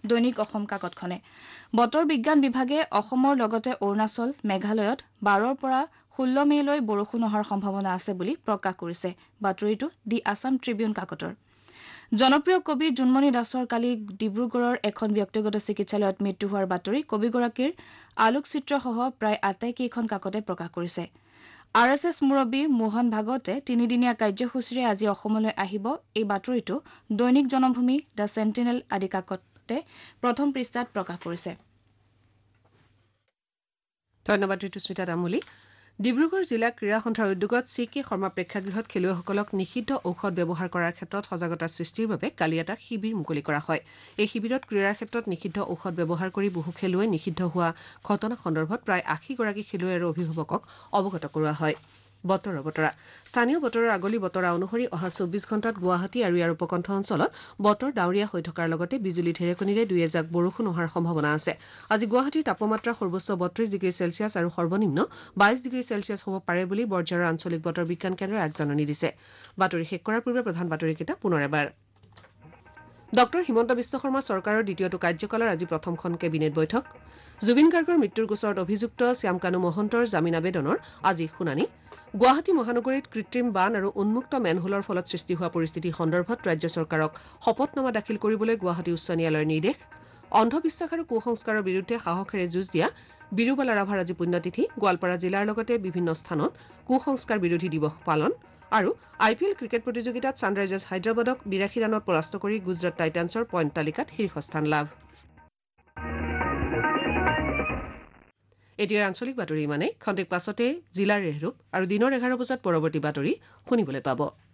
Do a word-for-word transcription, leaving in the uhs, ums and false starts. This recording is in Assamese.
দৈনিক অসম কাকতখনে বতৰ বিজ্ঞান বিভাগে অসমৰ লগতে অৰুণাচল মেঘালয়ত বাৰৰ পৰা ষোল্ল মেলৈ বৰষুণ অহাৰ সম্ভাৱনা আছে বুলি প্ৰকাশ কৰিছে বাতৰিটো দি আছাম ট্ৰিবিউন কাকতৰ জনপ্ৰিয় কবি জুনমণি দাসৰ কালি ডিব্ৰুগড়ৰ এখন ব্যক্তিগত চিকিৎসালয়ত মৃত্যু হোৱাৰ বাতৰি কবিগৰাকীৰ আলোকচিত্ৰসহ প্ৰায় আটাইকেইখন কাকতে প্ৰকাশ কৰিছে আৰ এছ এছ মুৰব্বী মোহন ভাগৱতে তিনিদিনীয়া কাৰ্যসূচীৰে আজি অসমলৈ আহিব এই বাতৰিটো দৈনিক জনমভূমি দ্য চেণ্টিনেল আদি কাকতে প্ৰথম পৃষ্ঠাত প্ৰকাশ কৰিছে ধন্যবাদ ঋতুস্মিতা তামুলী ডিব্ৰুগড় জিলা ক্ৰীড়া সন্থাৰ উদ্যোগত চি কে শৰ্মা প্ৰেক্ষাগৃহত খেলুৱৈসকলক নিষিদ্ধ ঔষধ ব্যৱহাৰ কৰাৰ ক্ষেত্ৰত সজাগতা সৃষ্টিৰ বাবে কালি এটা শিবিৰ মুকলি কৰা হয় এই শিবিৰত ক্ৰীড়াৰ ক্ষেত্ৰত নিষিদ্ধ ঔষধ ব্যৱহাৰ কৰি বহু খেলুৱৈ নিষিদ্ধ হোৱা ঘটনা সন্দৰ্ভত প্ৰায় আশী গৰাকী খেলুৱৈ আৰু অভিভাৱকক অৱগত কৰোৱা হয় বতৰৰ বতৰা স্থানীয় বতৰৰ আগলি বতৰা অনুসৰি অহা চৌব্বিছ ঘণ্টাত গুৱাহাটী আৰু ইয়াৰ উপকণ্ঠ অঞ্চলত বতৰ ডাৱৰীয়া হৈ থকাৰ লগতে বিজুলী ঢেৰেকনিৰে দুই এজাক বৰষুণ অহাৰ সম্ভাৱনা আছে আজি গুৱাহাটীৰ তাপমাত্ৰা সৰ্বোচ্চ বত্ৰিশ ডিগ্ৰী চেলছিয়াছ আৰু সৰ্বনিম্ন বাইশ ডিগ্ৰী চেলছিয়াছ হ'ব পাৰে বুলি বৰঝাৰৰ আঞ্চলিক বতৰ বিজ্ঞান কেন্দ্ৰই আগজাননী দিছে বাতৰি শেষ কৰাৰ পূৰ্বে প্ৰধান বাতৰিকেইটা পুনৰ এবাৰ ডক্টৰ হিমন্ত বিশ্ব শৰ্মা চৰকাৰৰ দ্বিতীয়টো কাৰ্যকালৰ আজি প্ৰথমখন কেবিনেট বৈঠক জুবিন গাৰ্গৰ মৃত্যুৰ গোচৰত অভিযুক্ত শ্যামকানু মহন্তৰ জামিন আবেদনৰ আজি শুনানি গুৱাহাটী মহানগৰীত কৃত্ৰিম বান আৰু উন্মুক্ত মেনহোলৰ ফলত সৃষ্টি হোৱা পৰিস্থিতি সন্দৰ্ভত ৰাজ্য চৰকাৰক শপতনামা দাখিল কৰিবলৈ গুৱাহাটী উচ্চ ন্যায়ালয়ৰ নিৰ্দেশ অন্ধবিশ্বাস আৰু কুসংস্কাৰৰ বিৰুদ্ধে সাহসেৰে যুঁজ দিয়া বিৰুবালা ৰাভাৰ আজি পুণ্যতিথি গোৱালপাৰা জিলাৰ লগতে বিভিন্ন স্থানত কুসংস্কাৰ বিৰোধী দিৱস পালন আৰু আই পি এল ক্ৰিকেট প্ৰতিযোগিতাত ছানৰাইজাৰ্ছ হায়দৰাবাদক বিৰাশী ৰানত পৰাস্ত কৰি গুজৰাট টাইটান্ছৰ পইণ্ট তালিকাত শীৰ্ষস্থান লাভ এতিয়াৰ আঞ্চলিক বাতৰি ইমানে খন্তেক পাছতে জিলাৰ ৰেহৰূপ আৰু দিনৰ এঘাৰ বজাত পৰৱৰ্তী বাতৰি শুনিবলৈ পাব